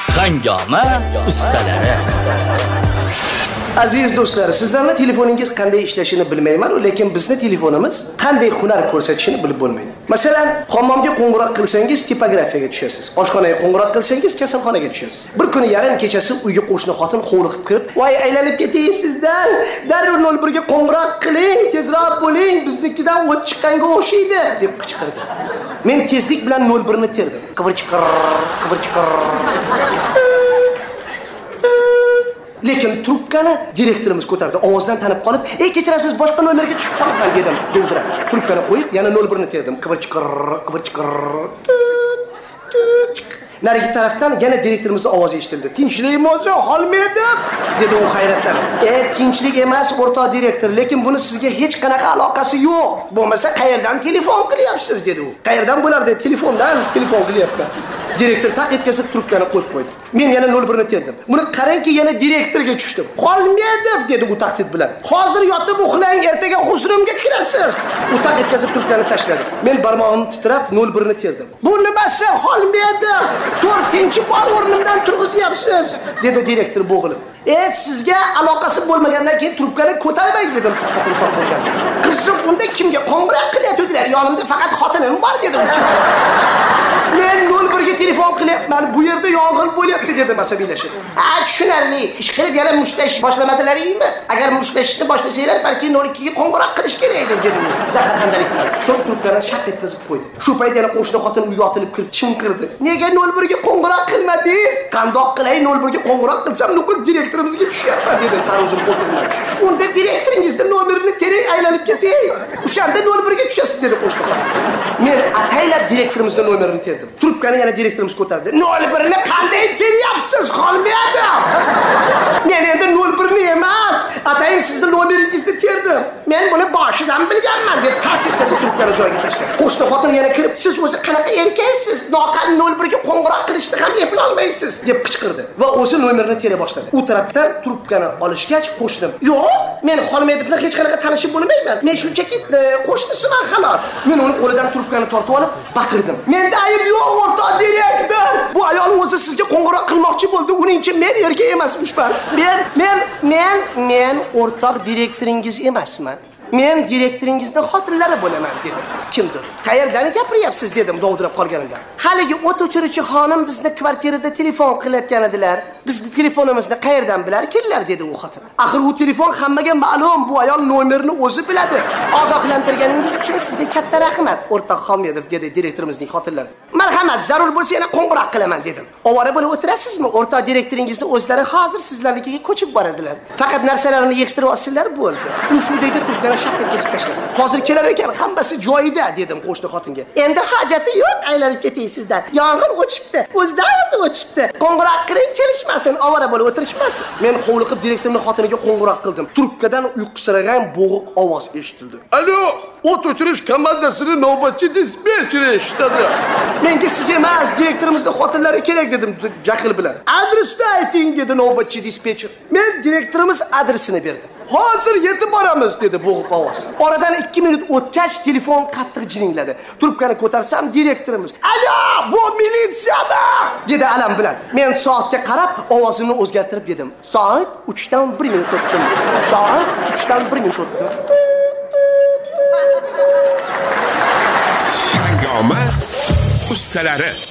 Hangoma ustalari. Aziz do'stlar, sizlarning telefoningiz qanday ishlashini bilmayman, lekin bizning telefonimiz qanday hunar ko'rsatishini bilib bo'lmaydi. Masalan, hammomga qo'ng'iroq qilsangiz tipografiyaga tushasiz. Oshxonaga qo'ng'iroq qilsangiz kasalxonaga tushasiz. Bir kuni yarim kechasi uyga qo'shni xotin hovliqib kirib, "Voy, aylanib ketaysizdan, darrov 01 ga qo'ng'iroq qiling, tezroq bo'ling, biznikidan o't chiqqanga o'xshaydi" deb qichqirdi. Men tezlik bilan 01 ni terdim. Qivirchiqir. Lekin trubkani direktorimiz ko'tardi. Ovozdan tanib qolib, "Ey, kechirasiz, boshqa nomerga tushib qolibman" dedim. Dovdirab, trubkani qo'yib, yana 01 ni terdim. Qivirchiqir. Narigi tarafdan yana direktorimizning ovozi eshitildi. "Tinchlikmi o'zi, holmaydi?" dedi u hayratlanib. Tinchlik emas, o'rtoq direktor, lekin buni sizga hech qanaqa aloqasi yo'q. Bo'lmasa qayerdan telefon qilyapsiz?" dedi u. "Qayerdan bo'lardi? Telefondan telefon qilyapman." Direktor taq etkazib trubkani qo'yib qo'ydi. Men yana 01 ni terdim. Buni qarangki, yana direktorga tushdim. "Qolmaydi" dedi u tahdid bilan. "Hozir yotib uxlang, ertaga husrimga kirasiz." U taq etkazib trubkani tashladi. Men barmog'im titrab 01 ni terdim. "Bu nimasi? Qolmaydi. 4-bor o'rnimdan turg'izyapsiz" dedi direktor bo'g'ilib. Sizga aloqasi bo'lmagandan keyin trubkani ko'tarmang dedim taqatim tor bo'lgan. "Qiziq, unda kimga qo'ng'iroq qilyaptilar? Yonimda faqat xotinim bor" dedi u. "Men 01 ga telefon qilyapman, bu yerda yong'in bo'lyapti" dedim asabiylashib. "Tushunarli. Ish qilib yana mushtlash boshlamadinglarmi? Agar mushlashni boshlasanglar, balki 02 ga qo'ng'iroq qilish kerak edi" dedi u. Zaharxandalik bilan. So'ng trubkani shaq etkazib qo'ydi. Shu payt yana qo'shni xotin uyga otilib kirib chimqirdi. "Nega 01 ga qo'ng'iroq qilmadingiz?" "Qandoq qilay, 01 ga qo'ng'iroq qilsam, nuqul direktorimizga tushyapman" dedim tarozim qo'ltirmay. "Unda direktoringizning nomerini terib aylanib ketay. O'shanda 01 ga tushasiz" dedi qo'shni xotin. Men ataylab direktorimizning nomerini terdim. Trubkani yana direktorimiz ko'tardi. "01 ni qanday teryapsiz? Qolmaydi." "Men endi 01 ni emas, atayin sizning nomeringizni terdim. Men buni boshidan bilganman" deb tars etkazib trubkani joyiga tashladi. Qo'shni xotin yana kirib, "Siz o'zi qanaqa erkaksiz? Noqonuniy 01 ga qo'ng'iroq qilishni ham eplay olmaysiz" deb qichqirdi va o'zi nomerini tera boshladi. U tarafdan trubkani olishgach qo'shnim, "Yo'q, men Xolmedov bilan hech qanaqa tanishib bo'lmayman. Men shunchaki qo'shnisiman xolos." Men uni qo'lidan trubkani tortib olib baqirdim. "Menda ayb yo'q, o'rtoq direktor. Bu ayol o'zi sizga qo'ng'iroq qilmoqchi bo'ldi. Uning-chi men erkak emasman. Men o'rtoq direktoringiz emasman. Men direktoringizning xotinlari bo'laman" dedi. "Kimdir? Qayerdan gapiryapsiz?" dedim dovdirab qolganimda. "Haligi o't o'chiruvchi xonim bizni kvartirada telefon qilayotgan edilar. Bizni telefonimizni qayerdan bilarkinlar" dedi u xotin. "Axir u telefon hammaga ma'lum, bu ayol nomerini o'zi biladi. Ogohlantirganingiz uchun sizga katta rahmat, o'rtoq Xolmedov" dedi direktorimizning xotinlari. "Marhamat, zarur bo'lsa yana qo'ng'iroq qilaman" dedim. "Ovora bo'lib o'tirasizmi? O'rtoq direktoringizni o'zlari hozir sizlarnikiga ko'chib boradilar. Faqat narsalarini yig'ishtirib olsinlar bo'ldi." U shu deydi turgani shaqqa kesib tashladi. "Hozir kelar ekan, hammasi joyida" dedim qo'shni xotinga. "Endi hojati yo'q, aylanib ketay-sizdan. Yong'in o'chibdi. O'zidan o'zi o'chibdi. Qo'ng'iroq qiling, kelishmasin, ovora bo'lib o'tirishmasin." Men hovliqib direktorning xotiniga qo'ng'iroq qildim. Trubkadan uyqusiragan bo'g'iq ovoz eshitildi. "Alo, o't o'chirish komandasini navbatchi dispetcher eshitadi." "Menga siz emas, direktorimizning xotinlari kerak" dedim jahl bilan. "Adresni ayting" dedi navbatchi dispetcher. Men direktorimiz adresini berdim. "Hozir yetib boramiz" dedi bo'g'iq ovoz. Oradan 2 minut o'tgach telefon qattiq jiringladi. Trubkani ko'tarsam direktorimiz, "Alo, bu militsiyami?" dedi alam bilan. Men soatga qarab ovozimni o'zgartirib dedim. "Soat 3dan 1 minut o'tdi. Soat 3dan 1 minut o'tdi." Hangoma ustalari.